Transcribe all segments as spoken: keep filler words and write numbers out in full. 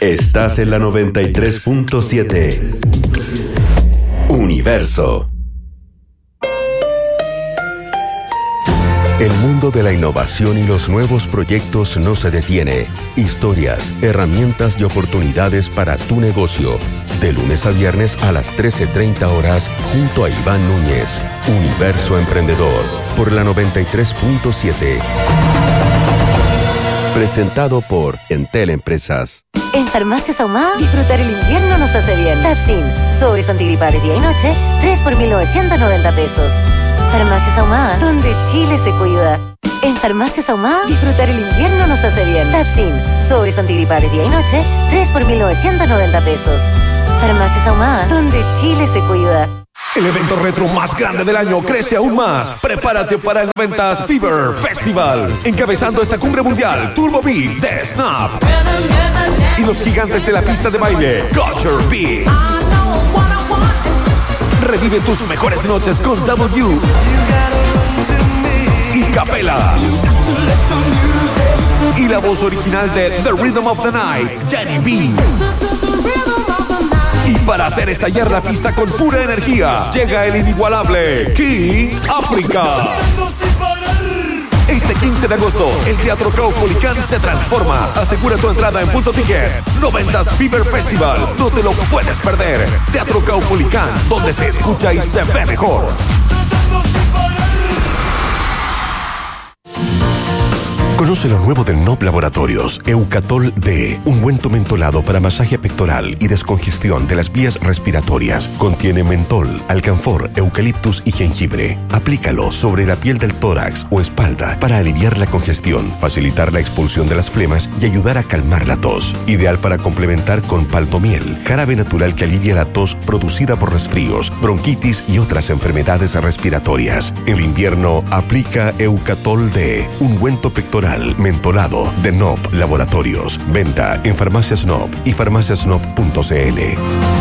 Estás en la noventa y tres punto siete. Universo. El mundo de la innovación y los nuevos proyectos no se detiene. Historias, herramientas y oportunidades para tu negocio. De lunes a viernes a las trece treinta horas junto a Iván Núñez. Universo Emprendedor por la noventa y tres punto siete. Presentado por Entel Empresas. En Farmacias Ahumada, disfrutar el invierno nos hace bien. Tapsin, sobres antigripales día y noche, tres por mil novecientos noventa pesos. Farmacias Ahumada, donde Chile se cuida. En Farmacias Ahumada, disfrutar el invierno nos hace bien. Tapsin, sobres antigripales día y noche, tres por mil novecientos noventa pesos. Farmacias Ahumada, donde Chile se cuida. El evento retro más grande del año crece aún más. Prepárate para el noventas Fever Festival. Encabezando esta cumbre mundial, Turbo Beat de Snap. Y los gigantes de la pista de baile, Culture Beat. Revive tus mejores noches con W y Capela. Y la voz original de The Rhythm of the Night, Jenny B. Y para hacer estallar la pista con pura energía, llega el inigualable King África. Este quince de agosto, el Teatro Caupolicán se transforma. Asegura tu entrada en Punto Ticket. noventas Fever Festival. No te lo puedes perder. Teatro Caupolicán, donde se escucha y se ve mejor. Conoce lo nuevo del N O P Laboratorios, Eucatol D, ungüento mentolado para masaje pectoral y descongestión de las vías respiratorias. Contiene mentol, alcanfor, eucaliptus y jengibre. Aplícalo sobre la piel del tórax o espalda para aliviar la congestión, facilitar la expulsión de las flemas y ayudar a calmar la tos. Ideal para complementar con paltomiel, jarabe natural que alivia la tos producida por resfríos, bronquitis y otras enfermedades respiratorias. En el invierno, aplica Eucatol D, ungüento pectoral mentolado de N O P Laboratorios. Venta en Farmacias N O P y farmacias n o p punto c l.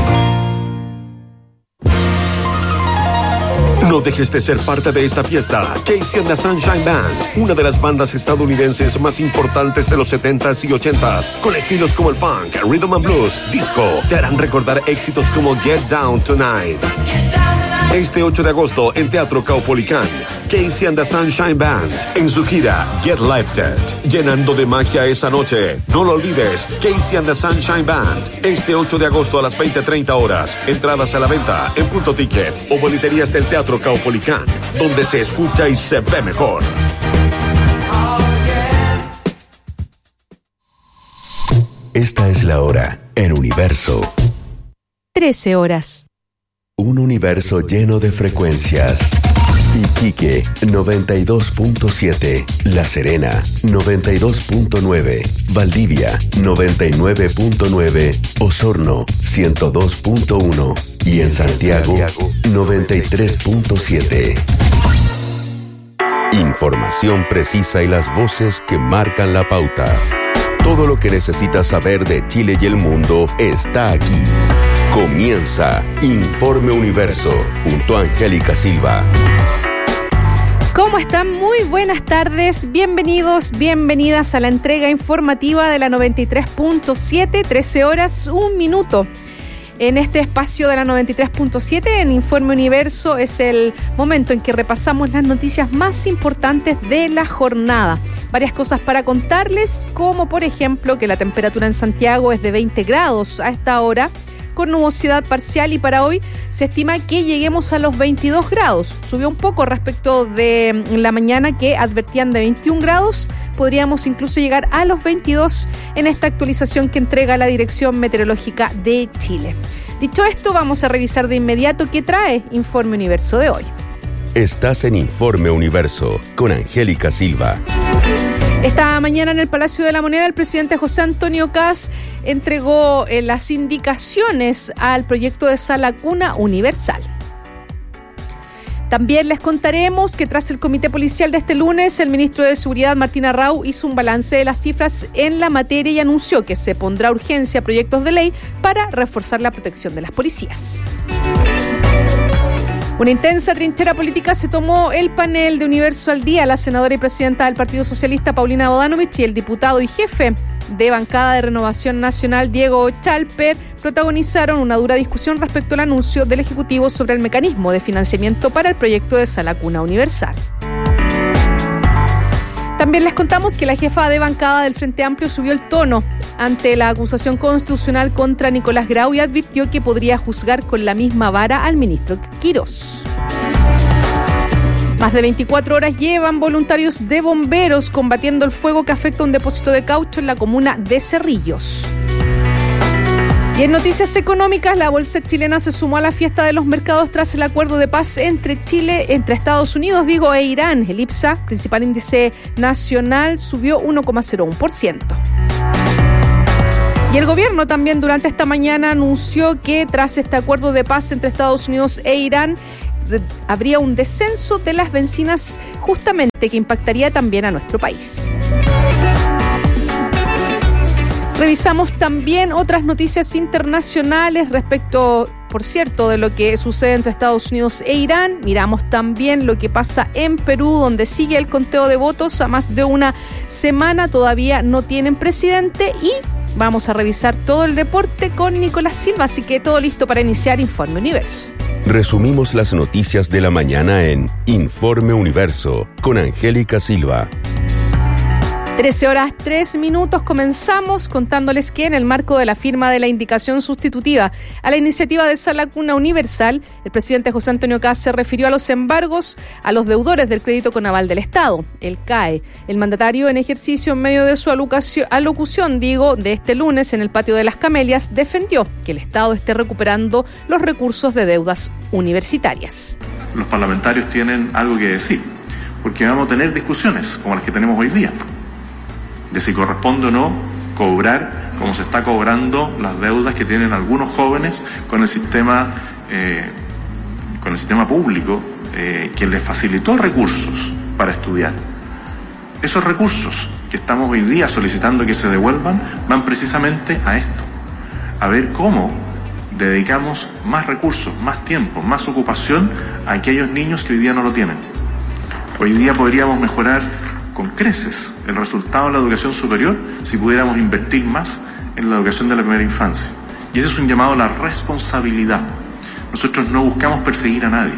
No dejes de ser parte de esta fiesta. Casey and the Sunshine Band, una de las bandas estadounidenses más importantes de los setentas y ochentas, con estilos como el funk, rhythm and blues, disco, te harán recordar éxitos como Get Down Tonight. Este ocho de agosto en Teatro Caupolicán, Casey and the Sunshine Band en su gira Get Lifted, llenando de magia esa noche. No lo olvides, Casey and the Sunshine Band, este ocho de agosto a las veinte treinta horas. Entradas a la venta en Punto Ticket o boleterías del Teatro Caupolicán, donde se escucha y se ve mejor. Esta es la hora en Universo. trece horas. Un universo lleno de frecuencias. Iquique, noventa y dos punto siete. La Serena, noventa y dos punto nueve. Valdivia, noventa y nueve punto nueve. Osorno, ciento dos punto uno. Y en Santiago, noventa y tres punto siete. Información precisa y las voces que marcan la pauta. Todo lo que necesitas saber de Chile y el mundo está aquí. Comienza Informe Universo junto a Angélica Silva. ¿Cómo están? Muy buenas tardes. Bienvenidos, bienvenidas a la entrega informativa de la noventa y tres punto siete, trece horas, un minuto. En este espacio de la noventa y tres punto siete, en Informe Universo, es el momento en que repasamos las noticias más importantes de la jornada. Varias cosas para contarles, como por ejemplo que la temperatura en Santiago es de veinte grados a esta hora, con nubosidad parcial, y para hoy se estima que lleguemos a los veintidós grados. Subió un poco respecto de la mañana, que advertían de veintiún grados. Podríamos incluso llegar a los veintidós en esta actualización que entrega la Dirección Meteorológica de Chile. Dicho esto, vamos a revisar de inmediato qué trae Informe Universo de hoy. Estás en Informe Universo con Angélica Silva. Esta mañana en el Palacio de la Moneda, el presidente José Antonio Kast entregó eh, las indicaciones al proyecto de sala cuna universal. También les contaremos que tras el comité policial de este lunes, el ministro de Seguridad, Martín Arrau, hizo un balance de las cifras en la materia y anunció que se pondrá urgencia a proyectos de ley para reforzar la protección de las policías. Una intensa trinchera política se tomó el panel de Universo al Día. La senadora y presidenta del Partido Socialista, Paulina Bodanovich, y el diputado y jefe de bancada de Renovación Nacional, Diego Chalper, protagonizaron una dura discusión respecto al anuncio del Ejecutivo sobre el mecanismo de financiamiento para el proyecto de Sala Cuna Universal. También les contamos que la jefa de bancada del Frente Amplio subió el tono ante la acusación constitucional contra Nicolás Grau y advirtió que podría juzgar con la misma vara al ministro Quirós. Más de veinticuatro horas llevan voluntarios de bomberos combatiendo el fuego que afecta a un depósito de caucho en la comuna de Cerrillos. Y en noticias económicas, la bolsa chilena se sumó a la fiesta de los mercados tras el acuerdo de paz entre Chile, entre Estados Unidos, digo, e Irán. El IPSA, principal índice nacional, subió uno coma cero uno por ciento. Y el gobierno también durante esta mañana anunció que tras este acuerdo de paz entre Estados Unidos e Irán, habría un descenso de las bencinas justamente que impactaría también a nuestro país. Revisamos también otras noticias internacionales respecto, por cierto, de lo que sucede entre Estados Unidos e Irán. Miramos también lo que pasa en Perú, donde sigue el conteo de votos a más de una semana. Todavía no tienen presidente y vamos a revisar todo el deporte con Nicolás Silva. Así que todo listo para iniciar Informe Universo. Resumimos las noticias de la mañana en Informe Universo con Angélica Silva. trece horas tres minutos, comenzamos contándoles que en el marco de la firma de la indicación sustitutiva a la iniciativa de Sala Cuna Universal, el presidente José Antonio Kast se refirió a los embargos a los deudores del crédito con aval del Estado, el C A E. El mandatario, en ejercicio en medio de su alocución, alocución, digo, de este lunes en el patio de las Camelias, defendió que el Estado esté recuperando los recursos de deudas universitarias. Los parlamentarios tienen algo que decir, porque vamos a tener discusiones como las que tenemos hoy día, de si corresponde o no cobrar, como se está cobrando, las deudas que tienen algunos jóvenes con el sistema eh, con el sistema público eh, que les facilitó recursos para estudiar. Esos recursos que estamos hoy día solicitando que se devuelvan van precisamente a esto, a ver cómo dedicamos más recursos, más tiempo, más ocupación a aquellos niños que hoy día no lo tienen. Hoy día podríamos mejorar con creces el resultado de la educación superior si pudiéramos invertir más en la educación de la primera infancia. Y ese es un llamado a la responsabilidad. Nosotros no buscamos perseguir a nadie.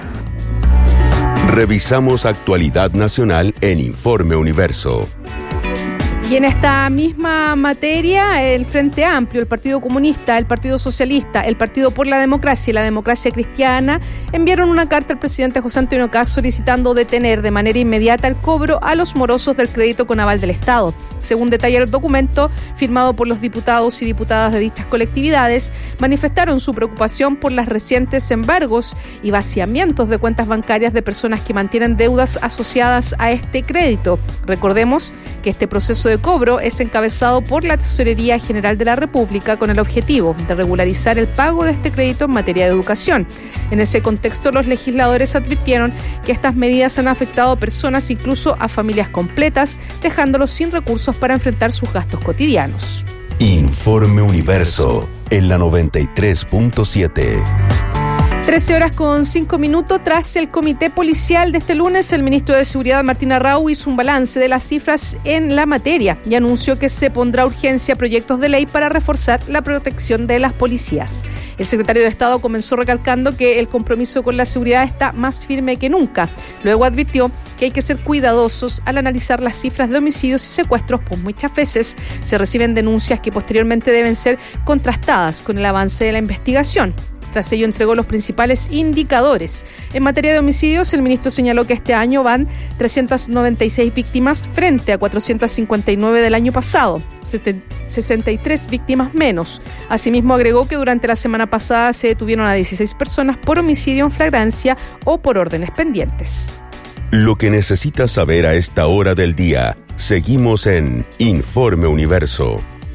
Revisamos actualidad nacional en Informe Universo. Y en esta misma materia, el Frente Amplio, el Partido Comunista, el Partido Socialista, el Partido por la Democracia y la Democracia Cristiana enviaron una carta al presidente José Antonio Kast solicitando detener de manera inmediata el cobro a los morosos del crédito con aval del Estado. Según detalla el documento, firmado por los diputados y diputadas de dichas colectividades, manifestaron su preocupación por los recientes embargos y vaciamientos de cuentas bancarias de personas que mantienen deudas asociadas a este crédito. Recordemos que este proceso de cobro es encabezado por la Tesorería General de la República con el objetivo de regularizar el pago de este crédito en materia de educación. En ese contexto, los legisladores advirtieron que estas medidas han afectado a personas, incluso a familias completas, dejándolos sin recursos para enfrentar sus gastos cotidianos. Informe Universo en la noventa y tres punto siete. trece horas con cinco minutos. Tras el comité policial de este lunes, el ministro de Seguridad, Martín Arrau, hizo un balance de las cifras en la materia y anunció que se pondrá urgencia a proyectos de ley para reforzar la protección de las policías. El secretario de Estado comenzó recalcando que el compromiso con la seguridad está más firme que nunca. Luego advirtió que hay que ser cuidadosos al analizar las cifras de homicidios y secuestros, pues muchas veces se reciben denuncias que posteriormente deben ser contrastadas con el avance de la investigación. Tras ello entregó los principales indicadores. En materia de homicidios, el ministro señaló que este año van trescientas noventa y seis víctimas frente a cuatrocientas cincuenta y nueve del año pasado, sesenta y tres víctimas menos. Asimismo, agregó que durante la semana pasada se detuvieron a dieciséis personas por homicidio en flagrancia o por órdenes pendientes. Lo que necesitas saber a esta hora del día. Seguimos en Informe Universo.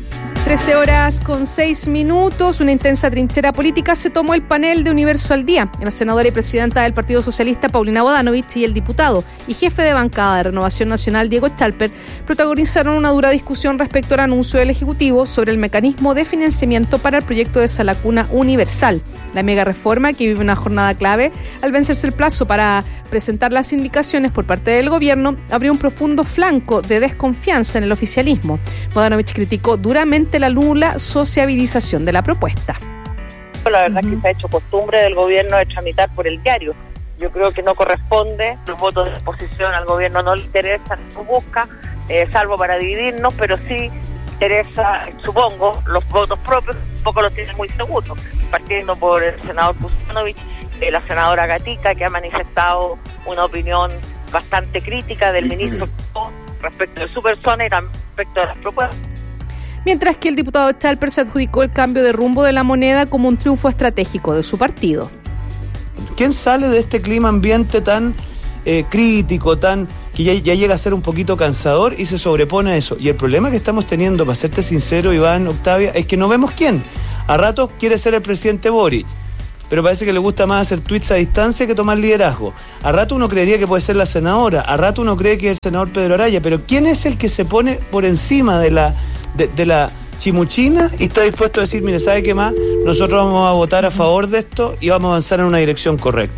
trece horas con seis minutos, una intensa trinchera política se tomó el panel de Universo al Día. La senadora y presidenta del Partido Socialista, Paulina Bodanovich, y el diputado y jefe de bancada de Renovación Nacional, Diego Chalper, protagonizaron una dura discusión respecto al anuncio del Ejecutivo sobre el mecanismo de financiamiento para el proyecto de Sala Cuna Universal, la mega reforma que vive una jornada clave. Al vencerse el plazo para presentar las indicaciones por parte del gobierno, abrió un profundo flanco de desconfianza en el oficialismo. Bodanovich criticó duramente la nula sociabilización de la propuesta. La verdad uh-huh. es que se ha hecho costumbre del gobierno de tramitar por el diario. Yo creo que no corresponde, los votos de oposición al gobierno no le interesan, no busca, eh, salvo para dividirnos, pero sí interesa, supongo, los votos propios, un poco los tienen muy seguros, partiendo por el senador Kuczynowicz, eh, la senadora Gatica, que ha manifestado una opinión bastante crítica del ministro respecto de su persona y también respecto de las propuestas. Mientras que el diputado Chalper se adjudicó el cambio de rumbo de la moneda como un triunfo estratégico de su partido. ¿Quién sale de este clima ambiente tan eh, crítico, tan que ya, ya llega a ser un poquito cansador y se sobrepone a eso? Y el problema que estamos teniendo, para serte sincero, Iván, Octavia, es que no vemos quién. A ratos quiere ser el presidente Boric, pero parece que le gusta más hacer tweets a distancia que tomar liderazgo. A rato uno creería que puede ser la senadora, a rato uno cree que es el senador Pedro Araya, pero ¿quién es el que se pone por encima de la de, de la chimuchina y está dispuesto a decir, mire, ¿sabe qué más? Nosotros vamos a votar a favor de esto y vamos a avanzar en una dirección correcta?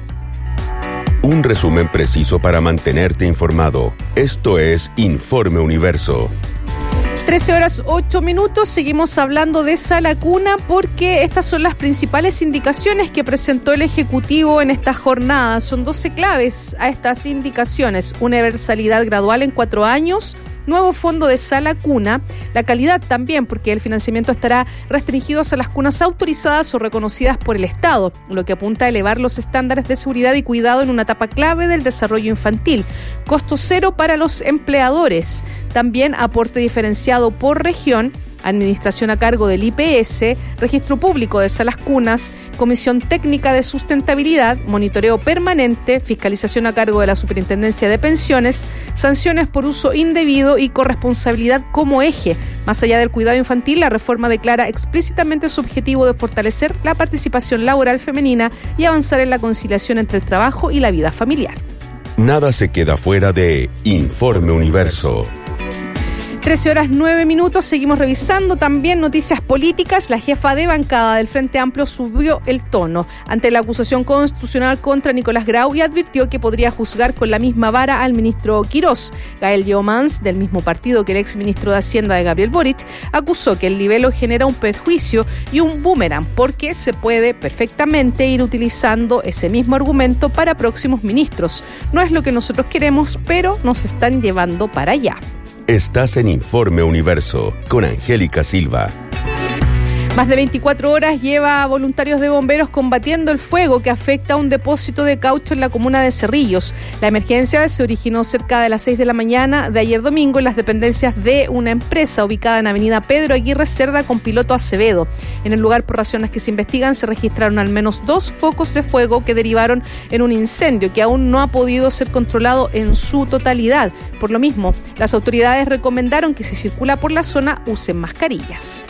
Un resumen preciso para mantenerte informado. Esto es Informe Universo. trece horas ocho minutos, seguimos hablando de Sala Cuna porque estas son las principales indicaciones que presentó el Ejecutivo en esta jornada. Son doce claves a estas indicaciones: universalidad gradual en cuatro años, nuevo fondo de Sala Cuna, la calidad también, porque el financiamiento estará restringido a las cunas autorizadas o reconocidas por el Estado, lo que apunta a elevar los estándares de seguridad y cuidado en una etapa clave del desarrollo infantil. Costo cero para los empleadores, también aporte diferenciado por región, administración a cargo del I P S, registro público de salas cunas, comisión técnica de sustentabilidad, monitoreo permanente, fiscalización a cargo de la Superintendencia de Pensiones, sanciones por uso indebido y corresponsabilidad como eje. Más allá del cuidado infantil, la reforma declara explícitamente su objetivo de fortalecer la participación laboral femenina y avanzar en la conciliación entre el trabajo y la vida familiar. Nada se queda fuera de Informe Universo. trece horas nueve minutos, seguimos revisando también noticias políticas. La jefa de bancada del Frente Amplio subió el tono ante la acusación constitucional contra Nicolás Grau y advirtió que podría juzgar con la misma vara al ministro Quirós. Gael Yeomans, del mismo partido que el exministro de Hacienda de Gabriel Boric, acusó que el libelo genera un perjuicio y un boomerang porque se puede perfectamente ir utilizando ese mismo argumento para próximos ministros. No es lo que nosotros queremos, pero nos están llevando para allá. Estás en Informe Universo con Angélica Silva. Más de veinticuatro horas lleva a voluntarios de bomberos combatiendo el fuego que afecta a un depósito de caucho en la comuna de Cerrillos. La emergencia se originó cerca de las seis de la mañana de ayer domingo en las dependencias de una empresa ubicada en avenida Pedro Aguirre Cerda con Piloto Acevedo. En el lugar, por razones que se investigan, se registraron al menos dos focos de fuego que derivaron en un incendio que aún no ha podido ser controlado en su totalidad. Por lo mismo, las autoridades recomendaron que si circula por la zona usen mascarillas.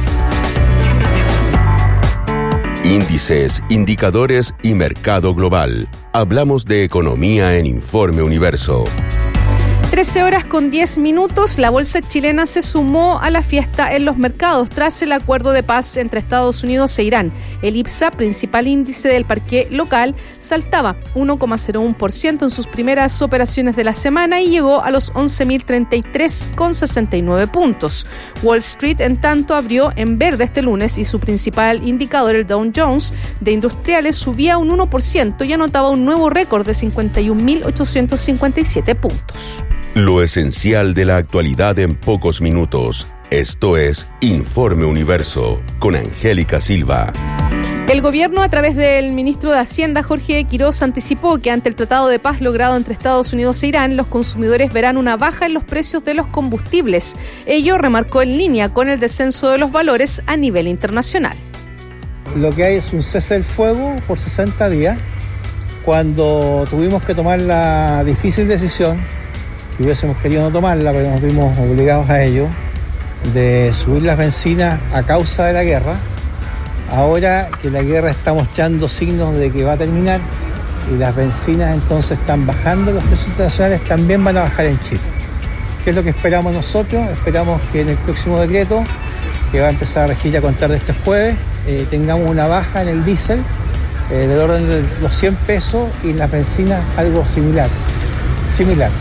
Índices, indicadores y mercado global. Hablamos de economía en Informe Universo. trece horas con diez minutos, la bolsa chilena se sumó a la fiesta en los mercados tras el acuerdo de paz entre Estados Unidos e Irán. El IPSA, principal índice del parqué local, saltaba uno coma cero uno por ciento en sus primeras operaciones de la semana y llegó a los once mil treinta y tres coma sesenta y nueve puntos. Wall Street, en tanto, abrió en verde este lunes y su principal indicador, el Dow Jones de industriales, subía un uno por ciento y anotaba un nuevo récord de cincuenta y un mil ochocientos cincuenta y siete puntos. Lo esencial de la actualidad en pocos minutos. Esto es Informe Universo con Angélica Silva. El gobierno, a través del ministro de Hacienda, Jorge Quirós, anticipó que ante el tratado de paz logrado entre Estados Unidos e Irán, los consumidores verán una baja en los precios de los combustibles. Ello remarcó en línea con el descenso de los valores a nivel internacional. Lo que hay es un cese del fuego por sesenta días, cuando tuvimos que tomar la difícil decisión, que hubiésemos querido no tomarla, pero nos vimos obligados a ello, de subir las bencinas a causa de la guerra. Ahora que la guerra está mostrando signos de que va a terminar y las bencinas entonces están bajando, los precios internacionales también van a bajar en Chile. ¿Qué es lo que esperamos nosotros? Esperamos que en el próximo decreto, que va a empezar a regir a contar de este jueves, eh, tengamos una baja en el diésel eh, del orden de los cien pesos y en las bencinas algo similar. similar.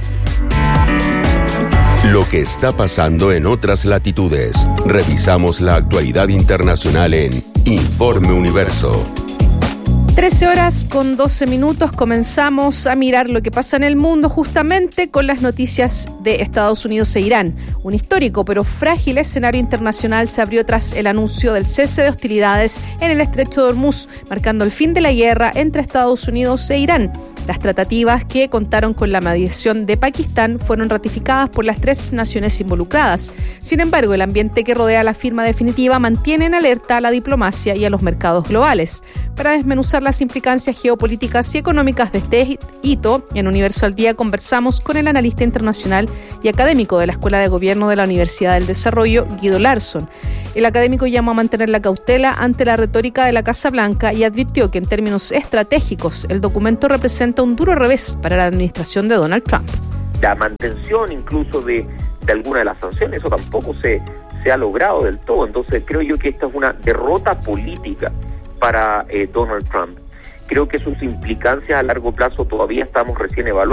Lo que está pasando en otras latitudes. Revisamos la actualidad internacional en Informe Universo. trece horas con doce minutos, comenzamos a mirar lo que pasa en el mundo justamente con las noticias de Estados Unidos e Irán. Un histórico pero frágil escenario internacional se abrió tras el anuncio del cese de hostilidades en el estrecho de Hormuz, marcando el fin de la guerra entre Estados Unidos e Irán. Las tratativas, que contaron con la mediación de Pakistán, fueron ratificadas por las tres naciones involucradas. Sin embargo, el ambiente que rodea la firma definitiva mantiene en alerta a la diplomacia y a los mercados globales. Para desmenuzar las implicancias geopolíticas y económicas de este hito, en Universo al Día conversamos con el analista internacional y académico de la Escuela de Gobierno de la Universidad del Desarrollo, Guido Larsson. El académico llamó a mantener la cautela ante la retórica de la Casa Blanca y advirtió que en términos estratégicos el documento representa un duro revés para la administración de Donald Trump. La mantención incluso de, de alguna de las sanciones, eso tampoco se, se ha logrado del todo. Entonces creo yo que esta es una derrota política para eh, Donald Trump. Creo que sus implicancias a largo plazo todavía estamos recién evaluando.